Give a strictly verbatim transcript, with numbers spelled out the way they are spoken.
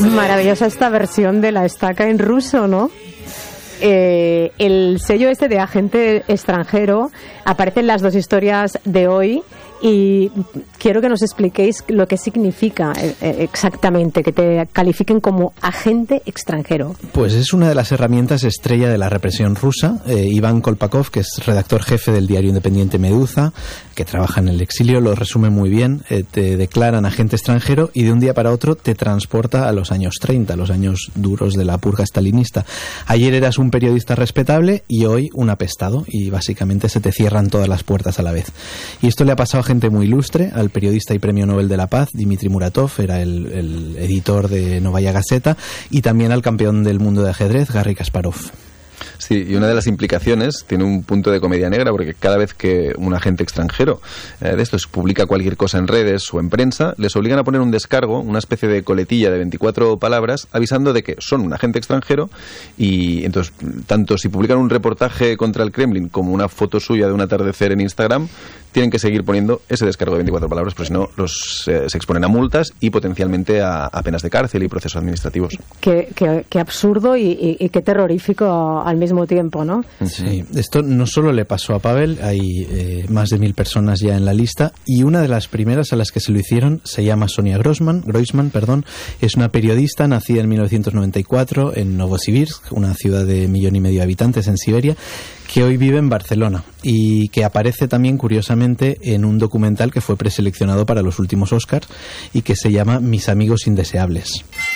Maravillosa esta versión de La estaca en ruso, ¿no? Eh, el sello este de agente extranjero aparece en las dos historias de hoy y quiero que nos expliquéis lo que significa eh, exactamente que te califiquen como agente extranjero. Pues es una de las herramientas estrella de la represión rusa. eh, Iván Kolpakov, que es redactor jefe del diario independiente Meduza, que trabaja en el exilio, lo resume muy bien. eh, te declaran agente extranjero y de un día para otro te transporta a los años treinta, los años duros de la purga stalinista. Ayer eras un periodista respetable y hoy un apestado, y básicamente se te cierran todas las puertas a la vez. Y esto le ha pasado a gente muy ilustre, al periodista y premio Nobel de la Paz Dmitry Muratov, era el, el editor de Novaya Gazeta, y también al campeón del mundo de ajedrez Garry Kasparov. Sí, y una de las implicaciones tiene un punto de comedia negra, porque cada vez que un agente extranjero eh, de estos publica cualquier cosa en redes o en prensa, les obligan a poner un descargo, una especie de coletilla de veinticuatro palabras, avisando de que son un agente extranjero. Y entonces, tanto si publican un reportaje contra el Kremlin como una foto suya de un atardecer en Instagram, tienen que seguir poniendo ese descargo de veinticuatro palabras, porque si no los eh, se exponen a multas y potencialmente a, a penas de cárcel y procesos administrativos. Qué, qué, qué absurdo y, y, y qué terrorífico al mismo tiempo, ¿no? Sí, esto no solo le pasó a Pavel, hay eh, más de mil personas ya en la lista, y una de las primeras a las que se lo hicieron se llama Sonia Grossman, Groisman, perdón, es una periodista nacida en mil novecientos noventa y cuatro en Novosibirsk, una ciudad de millón y medio de habitantes en Siberia, que hoy vive en Barcelona y que aparece también curiosamente en un documental que fue preseleccionado para los últimos Oscars y que se llama Mis amigos indeseables.